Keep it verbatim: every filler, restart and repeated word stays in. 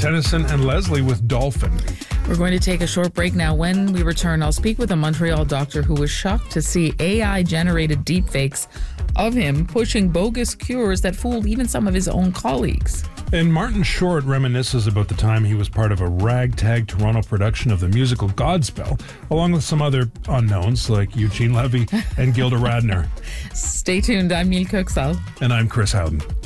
Tennyson and Leslie with Dolphin. We're going to take a short break now. When we return, I'll speak with a Montreal doctor who was shocked to see A I-generated deepfakes of him pushing bogus cures that fooled even some of his own colleagues. And Martin Short reminisces about the time he was part of a ragtag Toronto production of the musical Godspell, along with some other unknowns like Eugene Levy and Gilda Radner. Stay tuned. I'm Neil Cooksall. And I'm Chris Howden.